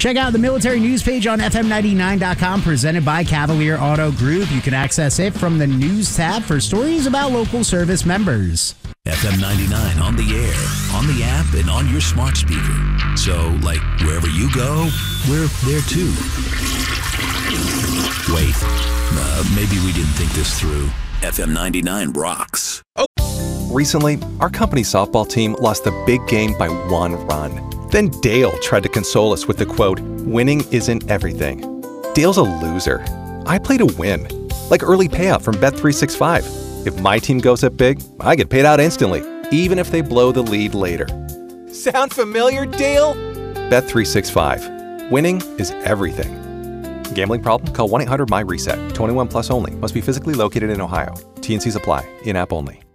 Check out the military news page on FM99.com, presented by Cavalier Auto Group. You can access it from the news tab for stories about local service members. FM 99 on the air, on the app, and on your smart speaker. So, like, wherever you go, we're there too. Wait, maybe we didn't think this through. FM 99 rocks. Recently, our company's softball team lost the big game by 1 run. Then Dale tried to console us with the quote, "Winning isn't everything." Dale's a loser. I play to win, like early payout from Bet365. If my team goes up big, I get paid out instantly, even if they blow the lead later. Sound familiar, Dale? Bet365. Winning is everything. Gambling problem? Call 1-800-MY-RESET. 21 plus only. Must be physically located in Ohio. T&Cs apply. In-app only.